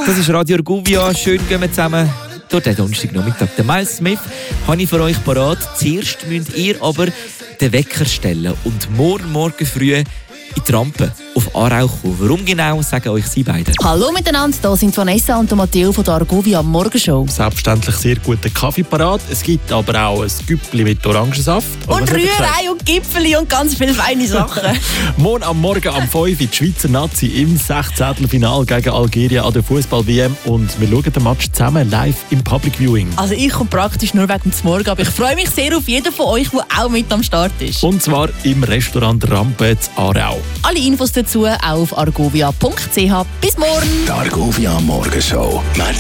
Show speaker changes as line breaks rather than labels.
Das ist Radio Argovia. Schön gehen wir zusammen durch den Donnerstagnachmittag. Den Miles Smith habe ich für euch parat. Zuerst müsst ihr aber den Wecker stellen und morgen früh in die Rampe auf Aarau kommen. Warum genau, sagen euch sie beide.
Hallo miteinander, hier sind Vanessa und Matteo von der Argovia Morgenshow.
Selbstverständlich sehr guten Kaffee parat. Es gibt aber auch ein Güppli mit Orangensaft.
Und Rührei und Gipfeli und ganz viele feine Sachen.
Morgen am 5 Uhr die Schweizer Nazi im 16. Final gegen Algerien an der Fußball-WM. Und wir schauen den Match zusammen live im Public Viewing.
Also ich komme praktisch nur wegen des Morgen, aber ich freue mich sehr auf jeden von euch, der auch mit am Start ist.
Und zwar im Restaurant Rampe zu Aarau.
Alle Infos dazu auf argovia.ch. Bis morgen!
Die Argovia Morgenshow.